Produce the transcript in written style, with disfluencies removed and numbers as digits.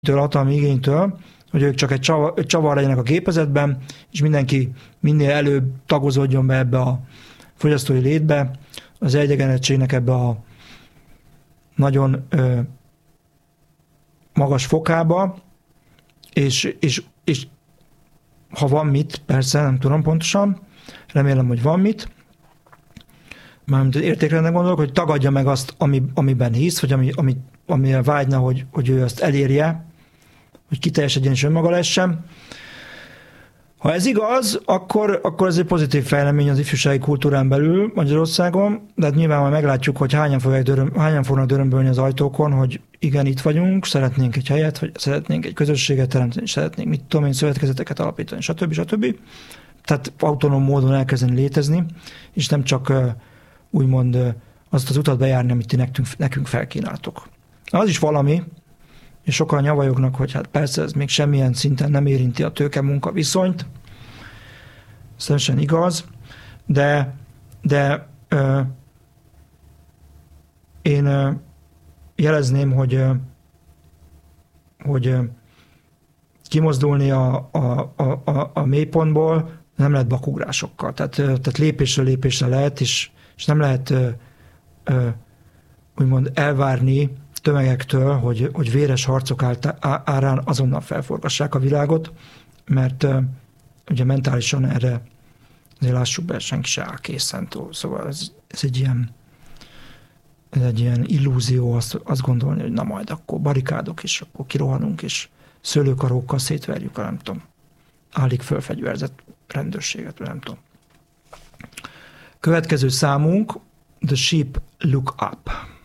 hatalmi igénytől, hogy ők csak egy csavar legyenek a gépezetben, és mindenki minél előbb tagozódjon be ebbe a fogyasztói létbe, az elidegenedettségnek ebbe a nagyon magas fokába, és ha van mit, persze, nem tudom pontosan, remélem, hogy van mit, mármint az értékrendnek gondolok, hogy tagadja meg azt, amiben hisz, vagy amire vágyna, hogy ő azt elérje, hogy kiteljesedjen és önmaga lessen. Ha ez igaz, akkor ez egy pozitív fejlemény az ifjúsági kultúrán belül Magyarországon, de hát nyilván majd meglátjuk, hogy hányan fognak dörömbölni az ajtókon, hogy igen, itt vagyunk, szeretnénk egy helyet, vagy szeretnénk egy közösséget teremteni, szeretnénk, mit tudom én, szövetkezeteket alapítani, stb. Tehát autonóm módon elkezdeni létezni, és nem csak úgymond azt az utat bejárni, amit ti nekünk felkínáltok. Az is valami, és sokan nyavajognak, hogy hát persze ez még semmilyen szinten nem érinti a tőke-munka viszonyt. Szerintem igaz, de én jelezném, hogy kimozdulni a mélypontból nem lehet bakugrásokkal. Tehát lépésről lépésre lehet, és nem lehet úgymond elvárni tömegektől, hogy véres harcok árán azonnal felforgassák a világot, mert ugye mentálisan erre azért lássuk be, senki se áll készen. Szóval ez egy ilyen illúzió azt gondolni, hogy na majd akkor barikádok, és akkor kirohanunk, és szőlőkarókkal szétverjük a nem tudom, állig fölfegyverzett rendőrséget, nem tudom. Következő számunk, The Sheep Look Up.